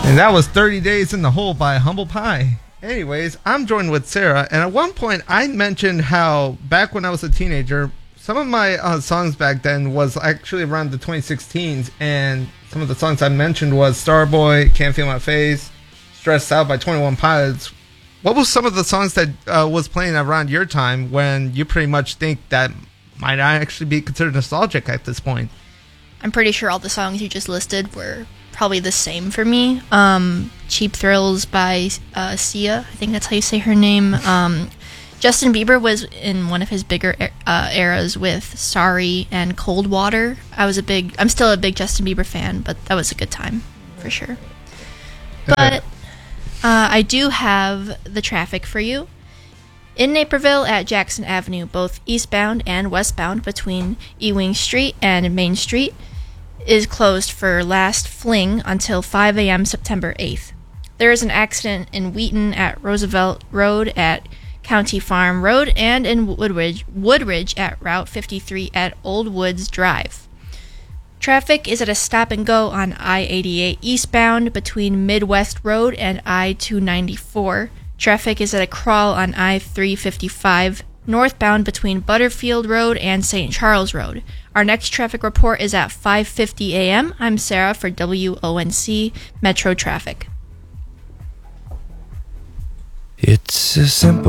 And that was 30 Days in the Hole by Humble Pie. Anyways, I'm joined with Sarah, and at one point I mentioned how back when I was a teenager, some of my songs back then was actually around the 2016s, and some of the songs I mentioned was Starboy, Can't Feel My Face, Stressed Out by 21 Pilots. What was some of the songs that was playing around your time when you pretty much think that might actually be considered nostalgic at this point? I'm pretty sure all the songs you just listed were probably the same for me. Cheap Thrills by Sia, I think that's how you say her name. Justin Bieber was in one of his bigger eras with Sorry and Cold Water. I'm still a big Justin Bieber fan, but that was a good time for sure. But I do have the traffic for you. In Naperville at Jackson Avenue, both eastbound and westbound between Ewing Street and Main Street is closed for last fling until 5 a.m. September 8th. There is an accident in Wheaton at Roosevelt Road at County Farm Road and in Woodridge at Route 53 at Old Woods Drive. Traffic is at a stop and go on I-88 eastbound between Midwest Road and I-294. Traffic is at a crawl on I-355 northbound between Butterfield Road and St. Charles Road. Our next traffic report is at 5:50 a.m. I'm Sarah for WONC Metro Traffic. It's a simple